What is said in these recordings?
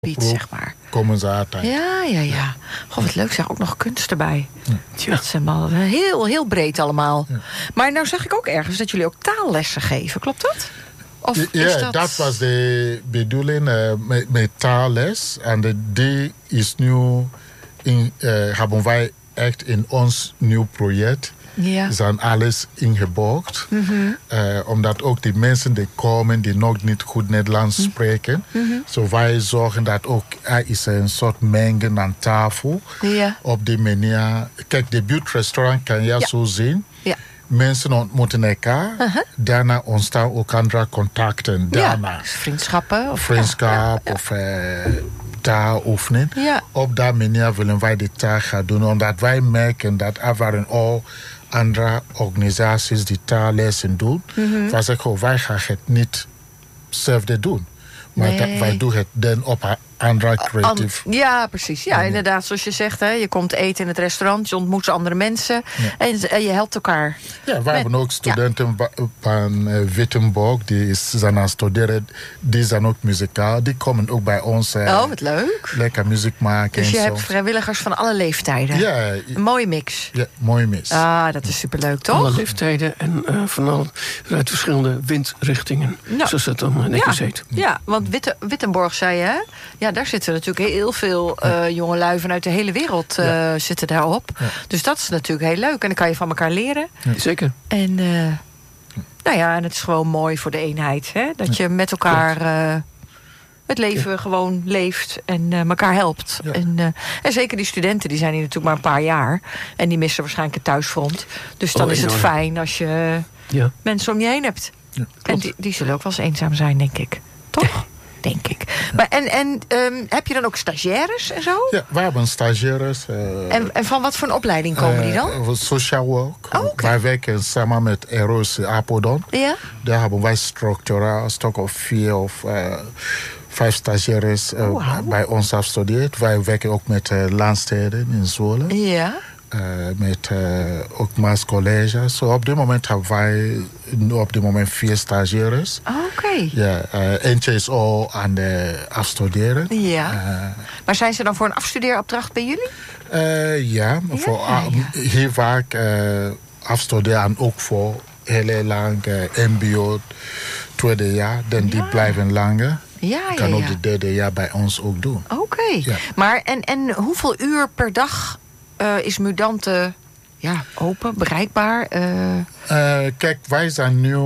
zeg maar. Komen ze altijd. Ja. Goh, wat leuk, zeg, ook nog kunst erbij. Ja. Dat zijn wel heel breed allemaal. Ja. Maar nou zag ik ook ergens dat jullie ook taallessen geven, klopt dat? Of ja, dat was de bedoeling met taalles. En die is nu, hebben wij echt in ons nieuw project... Ja. zijn alles ingebouwd. Omdat ook die mensen die komen die nog niet goed Nederlands spreken. Zo wij zorgen dat ook er is een soort mengen aan tafel. Ja. Op die manier. Kijk, de buurtrestaurant kan je zo zien. Ja. Mensen ontmoeten elkaar. Daarna ontstaan ook andere contacten. Daarna. Vriendschappen. Vriendschap of taaloefening. Ja. Op dat manier willen wij die taal gaan doen. Omdat wij merken dat er waren al andere organisaties die taallessen doen. Wij zeggen, wij gaan het niet zelf doen. Maar wij doen het dan op andere creatief. Ja, precies. Ja, inderdaad, zoals je zegt. Hè, je komt eten in het restaurant, je ontmoet andere mensen. Ja. En je helpt elkaar. Ja, wij hebben ook studenten van Wittenborg. Die zijn aan het studeren. Die zijn ook muzikaal. Die komen ook bij ons. Wat leuk. Lekker muziek maken. Dus je en hebt vrijwilligers van alle leeftijden. Ja. Een mooie mix. Ja, mooie mix. Dat is superleuk, toch? Alle leeftijden en vanuit verschillende windrichtingen. Zoals het dan netjes heet. Ja, want Wittenborg zei je, hè? Ja, daar zitten natuurlijk heel veel jongelui vanuit de hele wereld zitten daarop. Ja. Dus dat is natuurlijk heel leuk. En dan kan je van elkaar leren. Ja. Zeker. En en het is gewoon mooi voor de eenheid. Hè? Dat je met elkaar het leven gewoon leeft en elkaar helpt. Ja. En zeker die studenten, die zijn hier natuurlijk maar een paar jaar. En die missen waarschijnlijk het thuisfront. Dus dan is het fijn als je mensen om je heen hebt. Ja, en die zullen ook wel eens eenzaam zijn, denk ik. Toch? Denk ik. Maar heb je dan ook stagiaires en zo? Ja, we hebben stagiaires. En van wat voor een opleiding komen die dan? Social work. Oh, okay. Wij werken samen met Eros Apeldoorn. Ja? Daar hebben wij structuraal een stuk of 4 of 5 stagiaires bij ons afgestudeerd. Wij werken ook met Landsteden in Zwolle. Ja. Met ook Maas College. So op dit moment hebben wij 4 stagiaires. Oké. Ja, eentje is al aan de afstuderen. Ja. Maar zijn ze dan voor een afstudeeropdracht bij jullie? Heel vaak afstuderen en ook voor heel lang mbo tweede jaar. Dan die blijven langer. Kan ook de derde jaar bij ons ook doen. Oké. Ja. Maar en hoeveel uur per dag is Mudante open, bereikbaar? Kijk, wij zijn nu...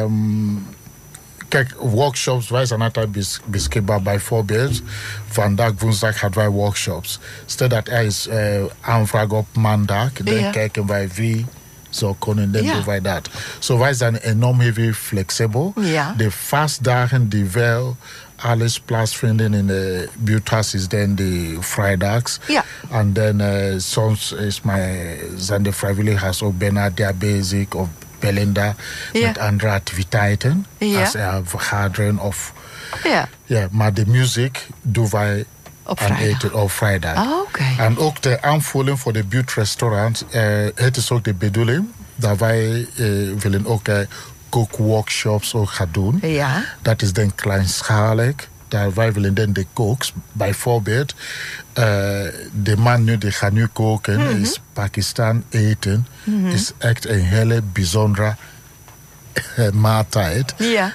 workshops, wij zijn altijd beschikbaar. Bijvoorbeeld, vandaag woensdag hadden wij workshops. Stel dat er is aanvraag op maandag, dan kijken wij wie zou kunnen, dan doen wij dat. So wij zijn enorm heel flexibel. Ja. De vastdagen die wel alles plaatsvinden in de buurthuis is dan de vrijdags. Ja. En dan soms zijn de vrijwilligers ook bijna daar bezig of Belinda met andere activiteiten. Als vergaderen of... maar de muziek doen wij op vrijdag. En ook de aanvulling voor de buurtrestaurant. Het is ook de bedoeling dat wij willen ook kookworkshops ook gaan doen. Ja. Dat is dan kleinschalig. Wij willen dan de kooks, bijvoorbeeld, de man nu die gaat nu koken, is Pakistan eten, is echt een hele bijzondere maaltijd. Ja.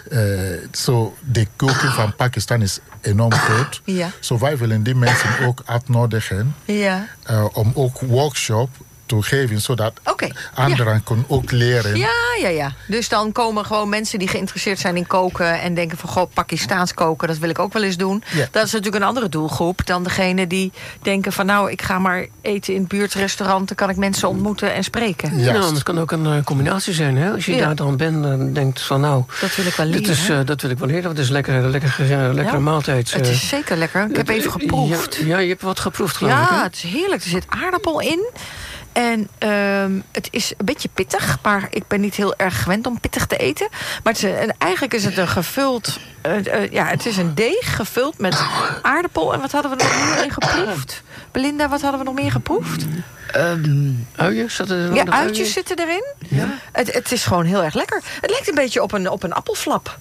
De koken van Pakistan is enorm goed. Ja. Wij willen die mensen ook uitnodigen om ook workshop te geven, zodat anderen kunnen ook leren. Ja. Dus dan komen gewoon mensen die geïnteresseerd zijn in koken en denken van, goh, Pakistaans koken, dat wil ik ook wel eens doen. Ja. Dat is natuurlijk een andere doelgroep dan degene die denken van, nou, ik ga maar eten in het buurtrestaurant, dan kan ik mensen ontmoeten en spreken. Ja, het kan ook een combinatie zijn, hè? Als je daar dan bent en denkt van, nou, dat wil ik wel leren. Dat wil ik wel leren, want het is lekkere maaltijd. Het is zeker lekker. Ik heb even geproefd. Ja, je hebt wat geproefd, geloof ik. Ja, het is heerlijk. Er zit aardappel in. En het is een beetje pittig, maar ik ben niet heel erg gewend om pittig te eten. Maar eigenlijk is het een gevuld... het is een deeg gevuld met aardappel. En wat hadden we nog meer in geproefd? Belinda, wat hadden we nog meer geproefd? Uien? Uitjes zitten erin. Ja. Het is gewoon heel erg lekker. Het lijkt een beetje op een appelflap.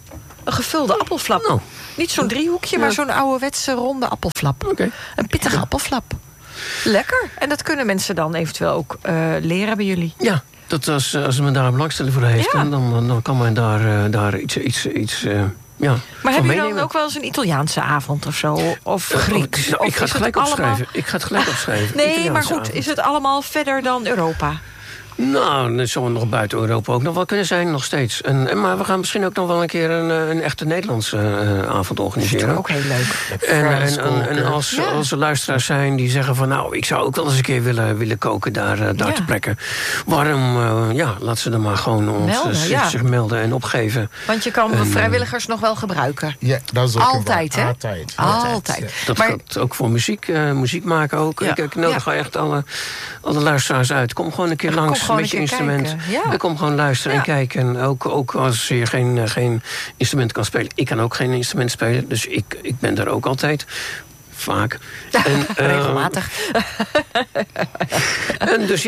Een gevulde appelflap. Nou. Niet zo'n driehoekje, maar zo'n ouderwetse ronde appelflap. Oké. Een pittige appelflap. Lekker. En dat kunnen mensen dan eventueel ook leren bij jullie. Ja, dat als men daar belangstelling voor heeft... Dan kan men daar iets maar hebben jullie dan ook wel eens een Italiaanse avond of zo? Of Grieks? Ik ga het gelijk opschrijven. Nee, Italiaanse maar goed, avond. Is het allemaal verder dan Europa? Nou, dat zou nog buiten Europa ook nog wel kunnen zijn, nog steeds. Maar we gaan misschien ook nog wel een keer een echte Nederlandse avond organiseren. Dat is ook heel leuk. En als er luisteraars zijn die zeggen van... nou, ik zou ook wel eens een keer willen koken daar ter plekke. Waarom, laat ze dan maar gewoon zich melden en opgeven. Want je kan vrijwilligers nog wel gebruiken. Ja, dat is ook altijd, hè? Altijd. Ja. Dat geldt ook voor muziek maken ook. Ja. Ik nodig echt alle luisteraars uit. Kom gewoon een keer langs. Met je instrument. Dan kom gewoon luisteren en kijken. En ook als je geen instrument kan spelen. Ik kan ook geen instrument spelen. Dus ik ben daar ook altijd. Vaak. Regelmatig. En dus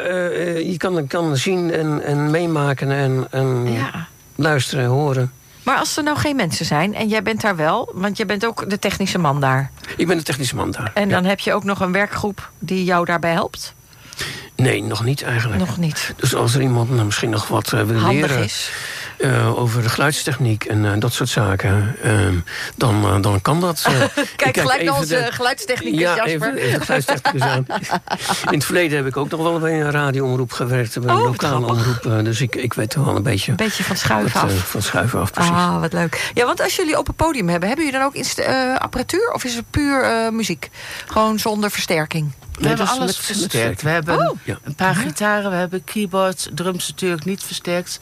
je kan zien en meemaken en luisteren en horen. Maar als er nou geen mensen zijn en jij bent daar wel... want jij bent ook de technische man daar. Ik ben de technische man daar. En dan heb je ook nog een werkgroep die jou daarbij helpt? Nee, nog niet eigenlijk. Nog niet. Dus als er iemand misschien nog wat wil leren... is. Over de geluidstiektechniek en dat soort zaken... dan kan dat. Kijk gelijk naar onze geluidstechnicus, Jasper. Even de geluidstechnicus aan. In het verleden heb ik ook nog wel bij een radioomroep gewerkt. Bij een lokale omroep. Dus ik weet wel een beetje... Een beetje van schuiven af. Van schuiven af, precies. Ah, wat leuk. Ja, want als jullie open podium hebben jullie dan ook apparatuur? Of is het puur muziek? Gewoon zonder versterking? We hebben alles versterkt. We hebben een paar gitaren, we hebben keyboards, drums natuurlijk niet versterkt.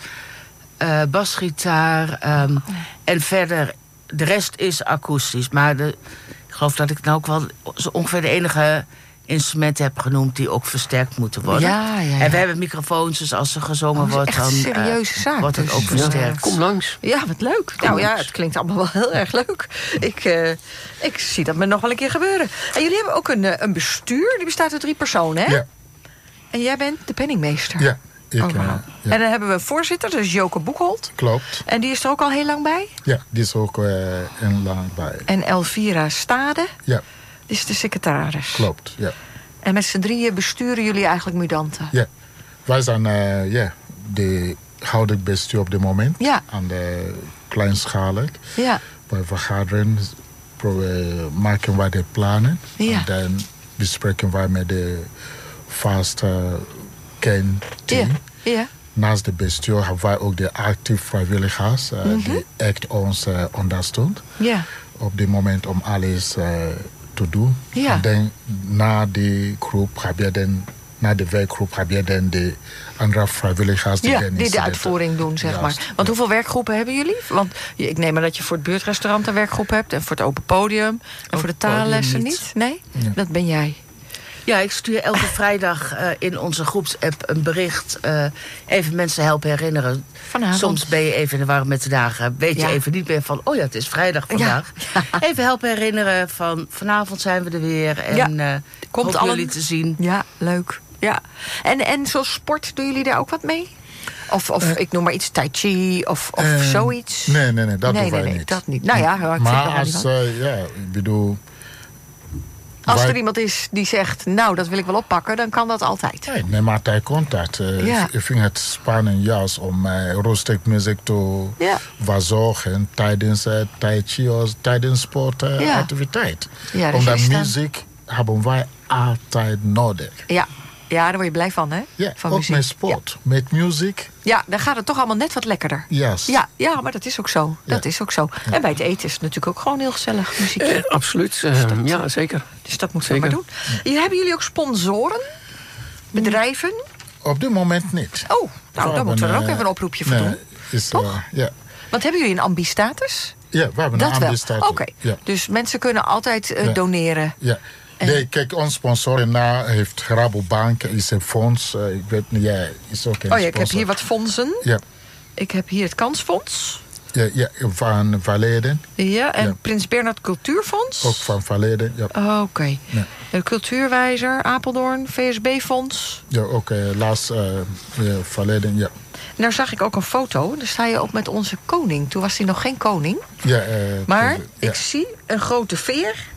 Basgitaar. En verder, de rest is akoestisch. Maar ik geloof dat ik nou ook wel zo ongeveer de enige instrumenten heb genoemd die ook versterkt moeten worden. Ja. En we hebben microfoons, dus als er gezongen wordt, dan serieuze zaak, wordt het ook versterkt. Kom langs. Ja, wat leuk. Het klinkt allemaal wel heel erg leuk. Ik zie dat me nog wel een keer gebeuren. En jullie hebben ook een bestuur, die bestaat uit 3 personen, hè? Ja. En jij bent de penningmeester. Ja. En dan hebben we een voorzitter, dat is Joke Boekholt. Klopt. En die is er ook al heel lang bij? Ja, die is ook heel lang bij. En Elvira Stade? Ja. Die is de secretaris. Klopt, ja. En met z'n drieën besturen jullie eigenlijk Mudanta? Ja. Wij zijn de houdelijk bestuur op dit moment. Ja. Aan de kleinschalig. Ja. Bij vergaderen maken wij de plannen. Ja. En dan bespreken wij met de vaste kernteam. Ja. Naast de bestuur hebben wij ook de actief vrijwilligers die echt ons ondersteunen. Ja. Op dit moment om alles te doen. Ja. En dan na de werkgroep heb je dan de andere vrijwilligers die de uitvoering doen, zeg maar. Want hoeveel werkgroepen hebben jullie? Want ik neem maar dat je voor het buurtrestaurant een werkgroep hebt en voor het open podium en voor de taallessen niet. Nee? Ja. Dat ben jij. Ja, ik stuur elke vrijdag in onze groepsapp een bericht. Even mensen helpen herinneren. Vanavond. Soms ben je even in de war met de dagen. Weet je even niet meer van, het is vrijdag vandaag. Ja. Even helpen herinneren van, vanavond zijn we er weer. En komt jullie te zien. Ja, leuk. Ja. En zoals sport, doen jullie daar ook wat mee? Of ik noem maar iets, tai chi of zoiets? Nee, dat doen wij niet. Dat niet. Nou ja, maar als, ik bedoel... Als er iemand is die zegt, nou, dat wil ik wel oppakken, dan kan dat altijd. Nee, maar hij kon dat. Ik vind het spannend juist om rustig muziek te verzorgen tijdens tai chi of tijdens sportactiviteit. Omdat muziek hebben wij altijd nodig. Ja, daar word je blij van, hè? Ja, van ook muziek. met sport, met muziek. Ja, dan gaat het toch allemaal net wat lekkerder. Yes. Ja, maar dat is ook zo. Dat is ook zo. En bij het eten is het natuurlijk ook gewoon heel gezellig muziek. Absoluut. Ja, zeker. Dus dat moeten we maar doen. Hebben jullie ook sponsoren? Bedrijven? Op dit moment niet. Oh, nou, daar moeten we er ook even een oproepje voor doen. Toch? Want hebben jullie een ambi-status? Ja, we hebben een ambi-status. Oké. Dus mensen kunnen altijd doneren. Ja. Nee, kijk, ons sponsor heeft Rabobank, is een fonds. Ik weet niet, is ook een sponsor. Ik heb hier wat fondsen. Ja. Ik heb hier het Kansfonds. Ja, van Verleden. Ja, en Prins Bernhard Cultuurfonds. Ook van Verleden, ja. Oké. Ja. De Cultuurwijzer, Apeldoorn, VSB-fonds. Ja, ook laatst Verleden, ja. daar zag ik ook een foto. Daar sta je ook met onze koning. Toen was hij nog geen koning. Ja, maar ik zie een grote veer